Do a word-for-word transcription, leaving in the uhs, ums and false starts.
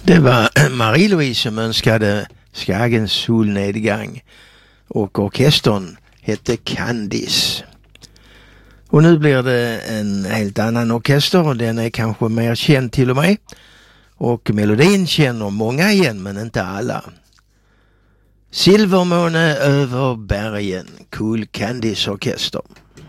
Det var Marie-Louise som önskade Skagens solnedgång och orkestern hette Candice. Och nu blir det en helt annan orkester och den är kanske mer känd till och med. Och melodin känner många igen men inte alla. Silvermåne över bergen, Cool Candice orkester.